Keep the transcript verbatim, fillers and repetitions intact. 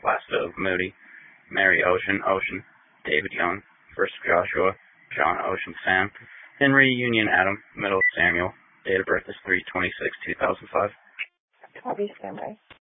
last of Moody, Mary Ocean, Ocean, David Young, first Joshua, John Ocean Sam, Henry Union Adam, middle Samuel, date of birth is three twenty-six two thousand five. Copy, standby.